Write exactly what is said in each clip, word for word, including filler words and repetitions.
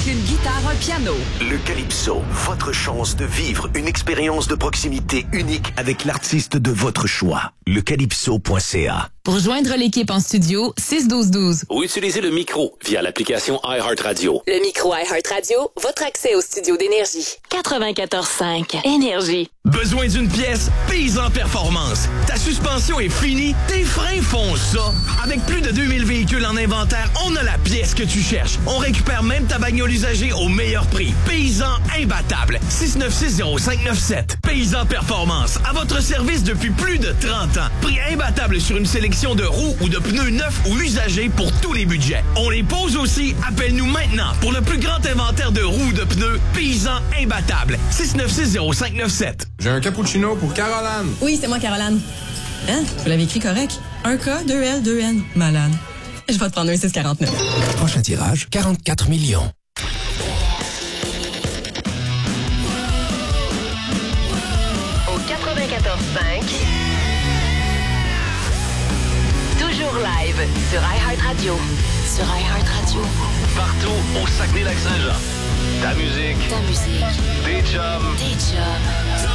une guitare, un piano. Le Calypso, votre chance de vivre une expérience de proximité unique avec l'artiste de votre choix. le calypso point c a. Pour joindre l'équipe en studio, six un deux un deux. Ou utilisez le micro via l'application iHeartRadio. Le micro iHeartRadio, votre accès au studio d'Énergie. quatre-vingt-quatorze cinq Énergie. Besoin d'une pièce? Paysan Performance. Ta suspension est finie? Tes freins font ça? Avec plus de deux mille véhicules en inventaire, on a la pièce que tu cherches. On récupère même ta bagnole usagée au meilleur prix. Paysan imbattable. six neuf six zéro cinq neuf sept. Paysan Performance. À votre service depuis plus de trente ans. Prix imbattable sur une sélection de roues ou de pneus neufs ou usagés pour tous les budgets. On les pose aussi. Appelle-nous maintenant pour le plus grand inventaire de roues de pneus. Paysan imbattable. six neuf six zéro cinq neuf sept. J'ai un cappuccino pour Caroline. Oui, c'est moi, Caroline. Hein? Vous l'avez écrit correct. Un K, deux L, deux N. Malade. Je vais te prendre un six quarante-neuf. Prochain tirage, quarante-quatre millions. Au quatre-vingt-quatorze cinq. Toujours live sur iHeartRadio. Sur iHeartRadio. Partout au Saguenay-Lac-Saint-Jean. Ta musique. Ta musique. Des chums. Des chums.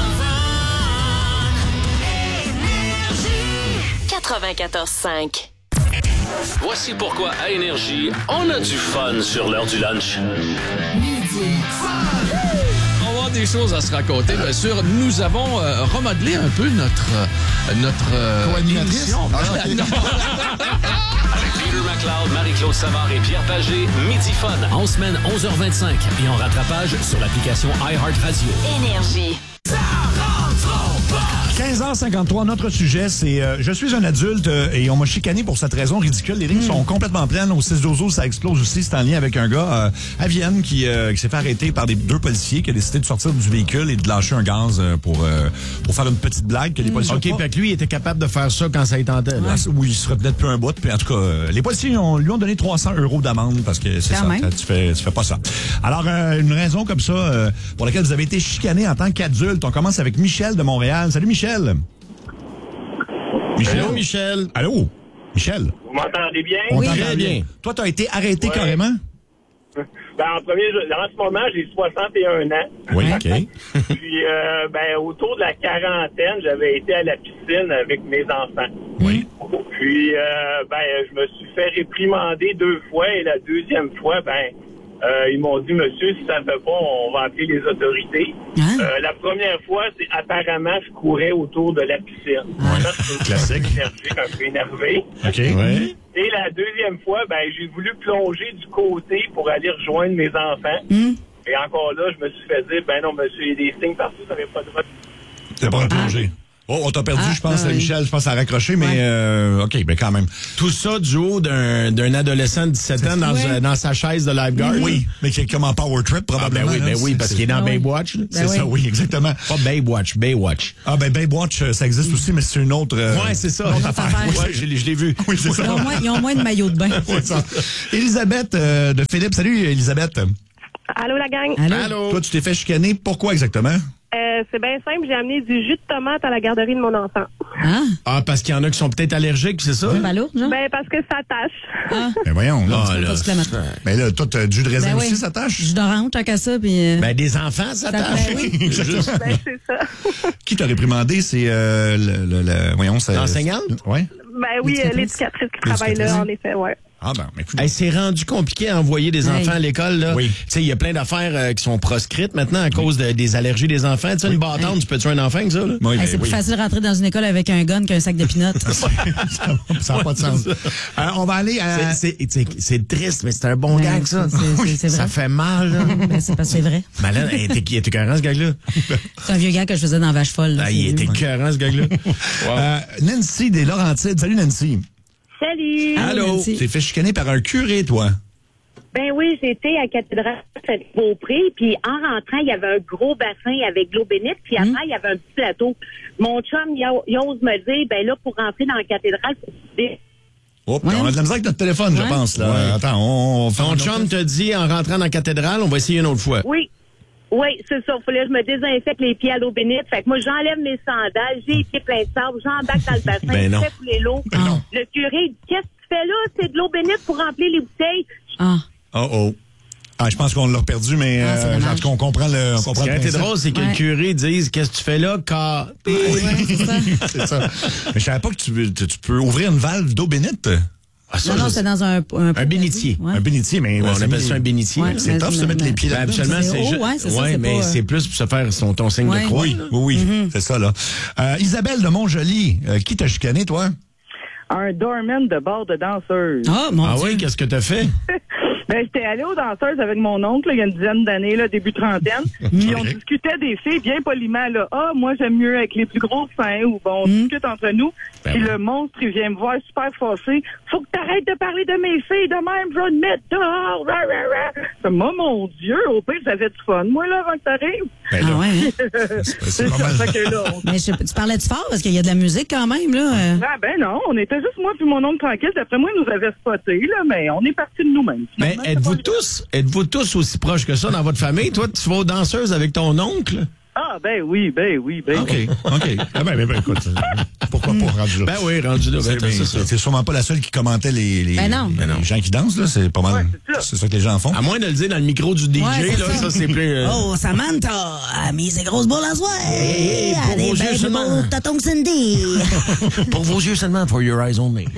quatre-vingt-quatorze cinq. Voici pourquoi à Énergie, on a du fun sur l'heure du lunch. Midi. On va avoir des choses à se raconter, bien sûr. Nous avons euh, remodelé un peu notre euh, notre euh, émission. Ah, okay. Avec Peter McLeod, Marie-Claude Savard et Pierre Pagé, Midi Fun. En semaine, onze heures vingt-cinq. Et en rattrapage sur l'application iHeartRadio. Énergie. quinze heures cinquante-trois, notre sujet, c'est euh, je suis un adulte euh, et on m'a chicané pour cette raison ridicule. Les lignes mm. sont complètement pleines. Au six douze, ça explose aussi. C'est en lien avec un gars euh, à Vienne qui, euh, qui s'est fait arrêter par des deux policiers qui a décidé de sortir du véhicule et de lâcher un gaz euh, pour, euh, pour faire une petite blague que les policiers OK, ont pas... fait que lui, il était capable de faire ça quand ça y tentait. Là. Ah, oui, il serait peut-être plus un bout. Puis en tout cas, euh, les policiers ont, lui ont donné trois cents euros d'amende parce que c'est quand ça. Même. Tu fais, tu fais pas ça. Alors, euh, une raison comme ça euh, pour laquelle vous avez été chicané en tant qu'adulte. On commence avec Michel de Montréal. Salut, Michel. Michel. Allô, Michel. Allô, Michel. Vous m'entendez bien? On Oui, t'entend très bien. Toi, t'as été arrêté Ouais. carrément? Ben, en premier, je- en ce moment, j'ai soixante et un ans. Oui, OK. Puis, euh, ben, autour de la quarantaine, j'avais été à la piscine avec mes enfants. Oui. Puis, euh, ben, je me suis fait réprimander deux fois et la deuxième fois, ben, euh, ils m'ont dit, monsieur, si ça ne fait pas, on va appeler les autorités. Hein? Euh, la première fois, c'est apparemment, je courais autour de la piscine. Ça, c'est Classique. énervé, un peu énervé. OK. Oui. Et la deuxième fois, ben, j'ai voulu plonger du côté pour aller rejoindre mes enfants. Mm. Et encore là, je me suis fait dire, ben non, monsieur, il y a des signes partout, ça n'avait pas le droit de... T'as pas plongé. Oh, on t'a perdu, Ah, je pense, ah, oui. Michel. Je pense à raccrocher, mais Ouais. euh, OK, ben quand même. Tout ça du haut d'un, d'un adolescent de dix-sept ans dans, Ouais. dans sa chaise de lifeguard. Oui, mais qui est comme en power trip, Ah, ben probablement. oui, ben là. oui, parce C'est- qu'il est dans Ah oui. Baywatch. là. C'est Ben ça, oui. oui, exactement. Pas Baywatch, Baywatch. Ah, ben Baywatch, euh, ça existe aussi, mais c'est une autre... euh, Ouais, c'est ça. une autre Une autre affaire. affaire. Oui, Ouais, je l'ai, je l'ai vu. oui, c'est ça. Ils ont, moins, ils ont moins de maillots de bain. C'est ça. Élisabeth euh, de Philippe. Salut, Élisabeth. Allô, la gang? Allô? Allô? Toi, tu t'es fait chicaner. Pourquoi exactement? Euh, c'est bien simple, j'ai amené du jus de tomate à la garderie de mon enfant. Ah, Ah, parce qu'il y en a qui sont peut-être allergiques, c'est ça? c'est pas lourd, genre? Ben, parce que ça tâche. Ah, Ben voyons, là. Ah, tu peux là, pas se clammer. Ben là, toi, t'as du jus de raisin Ben aussi, oui. ça tâche? Jus d'orange, tant qu'à ça, puis... euh, Ben, des enfants, ça Ça- tâche. ben oui. Exactement. Ben, c'est ça. Qui t'a réprimandé? C'est euh, le, le, le- voyons, c'est... L'enseignante? Oui. Ben oui, euh, L'éducatrice. l'éducatrice qui travaille là, en effet, ouais. Ah ben, mais écoute. Hey, c'est rendu compliqué à envoyer des Hey. enfants à l'école, là. Oui. Tu sais, il y a plein d'affaires euh, qui sont proscrites maintenant à cause de- des allergies des enfants. Tu sais, une bâtonne, tu peux tuer un enfant avec ça, là? Oui, hey, ben c'est plus oui. facile de rentrer dans une école avec un gun qu'un sac de pinottes. Ça n'a pas de sens. Euh, on va aller à... C'est, c'est, c'est, c'est triste, mais c'est un bon Ben, gag, ça. c'est- c'est- c'est vrai. Ça fait mal, là. Ben, c'est parce que c'est vrai. Malade, hey, t'es, t'es écœurant, ce gag-là. C'est un vieux gars que je faisais dans Vache Folle. là, Ah, il c'est- était écœurant, ce gag-là. Euh, Nancy des Laurentides. Salut, Nancy. Salut! Allô? Tu t'es fait chicaner par un curé, toi. Ben oui, j'étais à Cathédrale Saint-Beaupré, puis en rentrant, il y avait un gros bassin avec de l'eau bénite, puis après, il y avait un petit plateau. Mon chum, il, a- il ose me dire, ben là, pour rentrer dans la cathédrale, faut des- Oh, on a de la misère avec notre téléphone, je Ouais. pense. Là. Ouais. Attends, on... on fait Ton un chum autre- te dit, en rentrant dans la cathédrale, on va essayer une autre fois. Oui. Oui, c'est ça. Fallait que je me désinfecte les pieds à l'eau bénite. Fait que moi, j'enlève mes sandales, j'ai les pieds pleins de sable, j'embarque dans le bassin, Ben non. je fais couler l'eau. non. Le curé, il dit, qu'est-ce que tu fais là? C'est de l'eau bénite pour remplir les bouteilles. Ah. Oh, oh. Ah, je pense qu'on l'a perdu, mais Ah, euh, en tout cas, on comprend le, on comprend Ce le qui est principe. drôle, c'est que Ouais. le curé dise qu'est-ce que tu fais là, car. Ouais, c'est ça. C'est ça. Mais je savais pas que tu, tu, tu peux ouvrir une valve d'eau bénite. Ah, ça, Non, non, je- c'est dans un... Un, Un bénitier. Ouais. Un bénitier, mais Ouais, on c'est appelle mis- ça un bénitier. Ouais. là. C'est tough de se mettre les pieds Ben, là-dedans. habituellement, c'est c'est haut, ju- ouais, c'est ça, ouais, c'est mais pas, euh, c'est plus pour se faire son, ton signe Ouais. de croix. Oui, là. oui, oui, Mm-hmm. c'est ça, là. Euh, Isabelle de Montjoli, euh, qui t'a chicané, toi? Un doorman de bar de danseuse. Ah, mon Ah Dieu. oui, qu'est-ce que t'as fait? Ben, j'étais allée aux danseuses avec mon oncle, là, il y a une dizaine d'années, là, début trentaine. Puis on Ok. discutait des filles bien poliment, là. Ah, moi, j'aime mieux avec les plus gros seins, ou bon, on discute entre nous. Ben Puis ouais. le monstre, il vient me voir super fâché. Faut que t'arrêtes de parler de mes filles de même, je vais te mettre dehors. Rah, rah, rah. Moi, mon Dieu, au pire, j'avais du fun, moi, là, avant que t'arrives. Ben, Ah là, ouais, hein? c'est C'est pas ça, mal. fait que là, on... Mais je, tu parlais-tu fort? Parce qu'il y a de la musique quand même, là. euh. Ah, ben non, on était juste moi puis mon oncle tranquille. D'après moi, il nous avait spotés, là, mais on est partis de nous-mêmes. Mais Finalement, êtes-vous c'est pas- tous, êtes-vous tous aussi proches que ça dans votre famille? Toi, tu vas aux danseuses avec ton oncle? Ah, ben oui, ben oui, ben OK, oui. OK. Ah ben, ben, ben, écoute, pourquoi pas rendu là? Ben oui, rendu là, ben, C'est, c'est ça. c'est sûrement pas la seule qui commentait les, les, Ben non. les Ben non. gens qui dansent, là. C'est pas mal. Ouais, c'est ça. c'est ça que les gens font. À moins de le dire dans le micro du D J, Ouais, c'est là, ça. ça, c'est plus... euh, Oh, Samantha a mis ses grosses boules à soir. Hey, pour Elle est vos bien yeux plus seulement. beau que ton Cindy. Pour vos yeux seulement, for your eyes only.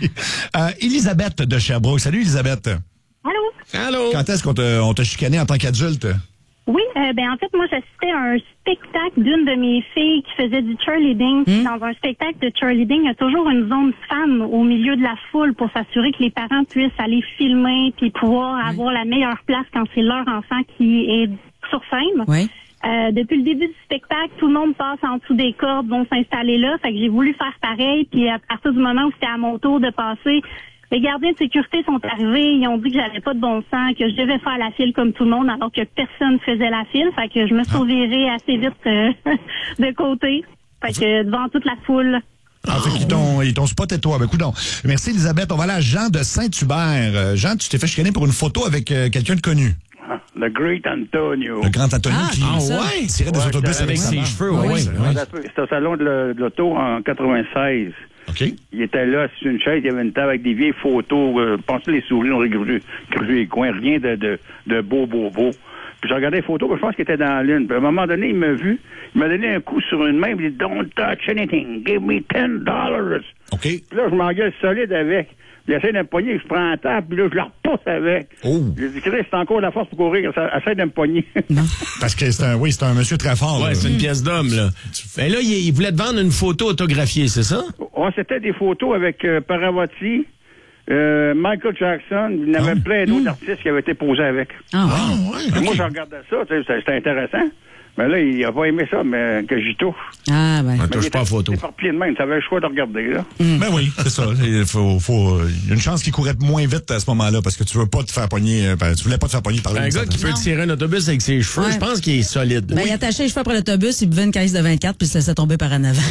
Euh, Elisabeth de Sherbrooke. Salut, Elisabeth. Allô? Allô? Quand est-ce qu'on t'a, on t'a chicané en tant qu'adulte? Oui, euh, ben en fait, moi, j'assistais à un spectacle d'une de mes filles qui faisait du cheerleading. Puis Dans un spectacle de cheerleading, il y a toujours une zone femme au milieu de la foule pour s'assurer que les parents puissent aller filmer puis pouvoir avoir la meilleure place quand c'est leur enfant qui est sur scène. Oui. Euh, depuis le début du spectacle, tout le monde passe en dessous des cordes, vont s'installer là. Fait que j'ai voulu faire pareil. Puis à partir du moment où c'était à mon tour de passer, les gardiens de sécurité sont arrivés. Ils ont dit que j'avais pas de bon sens, que je devais faire la file comme tout le monde, alors que personne faisait la file. Fait que je me suis revirée assez vite euh, de côté. Fait que devant toute la foule. Ah, fait qu'ils t'ont, ils t'ont spoté toi. Ben, coudonc. Merci, Elisabeth. On va aller à Jean de Saint-Hubert. Euh, Jean, tu t'es fait chicaner pour une photo avec euh, quelqu'un de connu. Le Great Antonio. Le grand Antonio Ah, qui ah ouais? tirait des Ouais, autobus avec sa ses barbe. cheveux, Ah oui, oui, oui. oui. C'était au salon de le- de l'auto en quatre-vingt-seize. OK. Il était là, sur une chaise, il y avait une table avec des vieilles photos. Euh, pensez les souris, on aurait cru les coins, rien de, de, de beau, beau, beau. Puis j'ai regardé les photos, puis je pense qu'il était dans l'une. Puis à un moment donné, il m'a vu, il m'a donné un coup sur une main, il m'a dit « Don't touch anything, give me ten dollars. » OK. Puis là, je m'engueule solide avec. Il essaie de me pogner, je prends la table, puis là, je la repousse avec. Oh. J'ai dit, Chris, c'est encore la force pour courir, ça, essaie de me pogner. Parce que c'est un, oui, c'est un monsieur très fort. Ouais, là. c'est une pièce d'homme, là. Ben là, il, il voulait te vendre une photo autographiée, c'est ça? Ouais, c'était des photos avec euh, Paravotti, euh, Michael Jackson, il y en avait plein d'autres artistes qui avaient été posés avec. Ah, ouais. Puis Moi, je regardais ça, tu sais, c'était- c'était intéressant. Mais là, il a pas aimé ça, mais que j'y touche. Ah, ben. On Mais touche il pas à était- photo. il était éparpillé de même, tu avais le choix de regarder, là. Ben oui, c'est ça. Il faut, faut, il y a une chance qu'il courait moins vite à ce moment-là parce que tu veux pas te faire pogner, euh, ben, tu voulais pas te faire pogner par Un une gars qui peut Non. tirer un autobus avec ses cheveux, Ouais. je pense qu'il est solide. Ben, il attachait les cheveux après l'autobus, il buvait une caisse de vingt-quatre puis il se laissait tomber par en avant.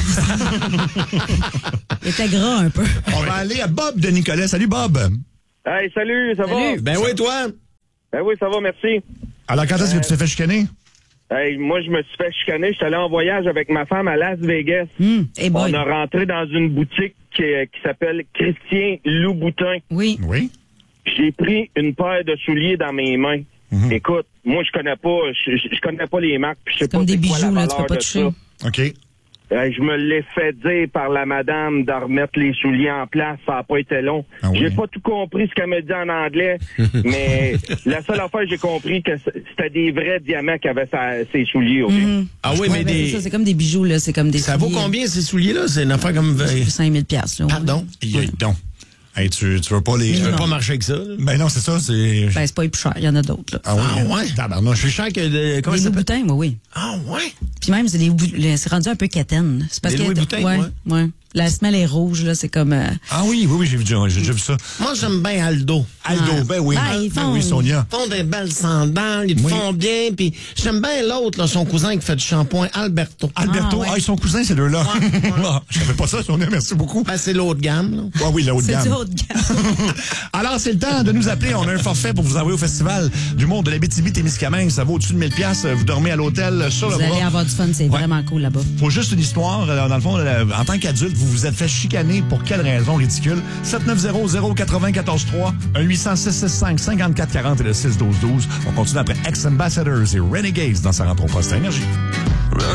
Il était gras un peu. On va aller à Bob de Nicolas. Salut, Bob. Hey, salut, ça Salut. va? Ben oui, toi? Ben oui, ça va, merci. Alors, quand est-ce que tu t'es fait chicaner? Hey, moi, je me suis fait chicaner. Je suis allé en voyage avec ma femme à Las Vegas. Hum, hey boy. On a rentré dans une boutique qui, qui s'appelle Christian Louboutin. Oui. Oui. J'ai pris une paire de souliers dans mes mains. Mhm. Écoute, moi, je connais pas, je, je je connais pas les marques. puis Je sais C'est comme pas des c'est quoi la bijoux, là, tu valeur peux pas de toucher. ça. OK. Euh, je me l'ai fait dire par la madame de remettre les souliers en place. Ça n'a pas été long. Ah oui. J'ai pas tout compris ce qu'elle me dit en anglais, mais la seule affaire que j'ai compris que c'était des vrais diamants qui avaient sa, ses souliers. OK? Mhm. Ah oui, Ouais, mais ben, des... c'est ça, c'est comme des bijoux, là. C'est comme des. Ça vaut souliers. combien, ces souliers-là? C'est une affaire comme... cinq mille piastres, là. Pardon? Il y a donc. Hey, tu, tu veux pas les. Je veux Non. pas marcher avec ça, là. Ben non, c'est ça, c'est. Ben, c'est pas les plus cher. Il y en a d'autres, là. Ah oui. Ah ouais? Tabarnouche. Plus cher que... De... Comment Des ça Louis s'appelle? Boutin, oui, oui. Ah ouais? Puis même, c'est des bou- les- c'est rendu un peu quétaine. C'est parce Des que Louis Boutin, ouais, ouais. ouais. La semelle est rouge, là. C'est comme. euh, Ah oui, oui, oui, j'ai vu, j'ai j'ai déjà vu ça. Moi, j'aime bien Aldo. Aldo, Ah. ben oui. Ben, ils Ben font- oui, Sonia. Ils font des belles sandales, ils te Oui. font bien, puis j'aime bien l'autre, là, son cousin qui fait du shampoing, Alberto. Alberto, Ah, ah, ouais. ils sont cousins, ces deux-là. Ah, je savais pas ça, Sonia, merci beaucoup. Ben, c'est l'autre gamme, là. Ah oui, la haute C'est gamme. du haut de gamme. Alors, c'est le temps de nous appeler. On a un forfait pour vous envoyer au Festival du monde de l'Abitibi-Témiscamingue. Ça vaut au-dessus de mille piastres. Vous dormez à l'hôtel sur Vous le allez bras. avoir du fun, c'est Ouais. vraiment cool là-bas. Faut juste une histoire. euh, Dans le fond, euh, en tant qu'adulte, vous vous êtes fait chicaner pour quelle raison ridicule? sept neuf zéro zéro quatre zéro un quatre trois, un huit cents six six cinq cinq quatre quatre zéro et le six douze douze. On continue après Ex-Ambassadors et Renegades dans sa rentre au poste à Énergie.